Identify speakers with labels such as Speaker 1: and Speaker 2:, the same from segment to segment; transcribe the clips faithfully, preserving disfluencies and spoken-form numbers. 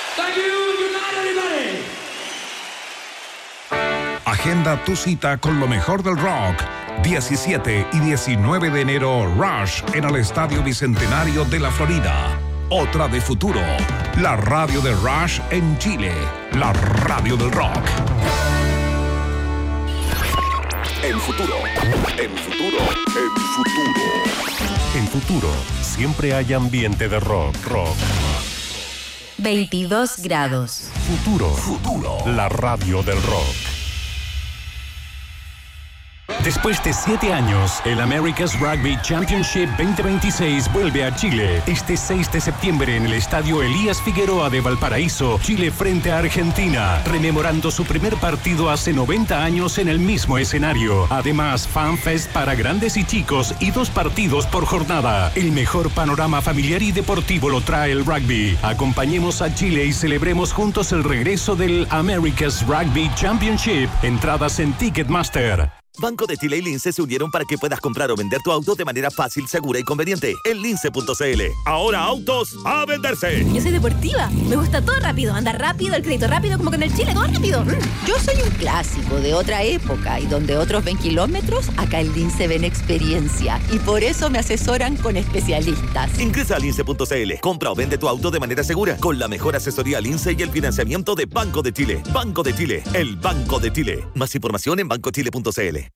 Speaker 1: Thank you. Good night, everybody.
Speaker 2: Agenda tu cita con lo mejor del rock. diecisiete y diecinueve de enero, Rush en el Estadio Bicentenario de la Florida. Otra de futuro. La radio de Rush en Chile. La radio del rock.
Speaker 3: En futuro, en futuro, en futuro.
Speaker 4: En futuro, siempre hay ambiente de rock, rock.
Speaker 5: veintidós grados.
Speaker 4: Futuro, futuro. La radio del rock. Después de siete años, el America's Rugby Championship veinte veintiséis vuelve a Chile. Este seis de septiembre en el Estadio Elías Figueroa de Valparaíso, Chile frente a Argentina, rememorando su primer partido hace noventa años en el mismo escenario. Además, FanFest para grandes y chicos y dos partidos por jornada. El mejor panorama familiar y deportivo lo trae el rugby. Acompañemos a Chile y celebremos juntos el regreso del America's Rugby Championship. Entradas en Ticketmaster.
Speaker 6: Banco de Chile y Lince se unieron para que puedas comprar o vender tu auto de manera fácil, segura y conveniente en lince punto c l. Ahora autos a venderse.
Speaker 7: Yo soy deportiva, me gusta todo rápido, andar rápido, el crédito rápido, como que en el Chile todo rápido.
Speaker 8: Yo soy un clásico de otra época y donde otros ven kilómetros, acá en Lince ven experiencia y por eso me asesoran con especialistas.
Speaker 6: Ingresa a lince punto c l, compra o vende tu auto de manera segura con la mejor asesoría Lince y el financiamiento de Banco de Chile. Banco de Chile, el Banco de Chile. Más información en banco chile punto c l.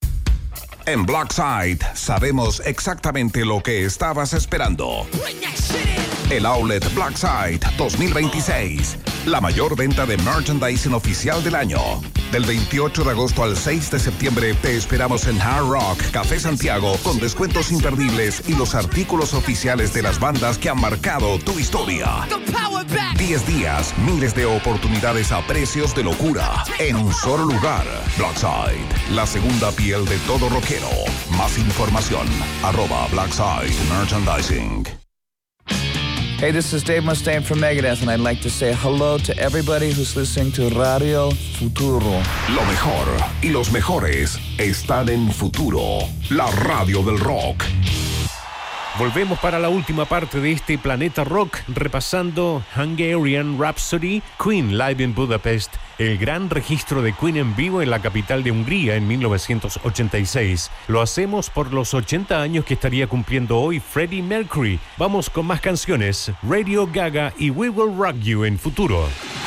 Speaker 2: En Blackside sabemos exactamente lo que estabas esperando. El Outlet Blackside dos mil veintiséis. La mayor venta de merchandising oficial del año. Del veintiocho de agosto al seis de septiembre te esperamos en Hard Rock Café Santiago con descuentos imperdibles y los artículos oficiales de las bandas que han marcado tu historia. diez días, miles de oportunidades a precios de locura en un solo lugar. Blackside, la segunda piel de todo rockero. Más información, arroba Blackside Merchandising.
Speaker 9: Hey, this is Dave Mustaine from Megadeth, and I'd like to say hello to everybody who's listening to Radio Futuro.
Speaker 2: Lo mejor y los mejores están en Futuro, la radio del rock.
Speaker 4: Volvemos para la última parte de este Planeta Rock, repasando Hungarian Rhapsody, Queen Live in Budapest, el gran registro de Queen en vivo en la capital de Hungría en mil novecientos ochenta y seis. Lo hacemos por los ochenta años que estaría cumpliendo hoy Freddie Mercury. Vamos con más canciones, Radio Gaga y We Will Rock You en Futuro.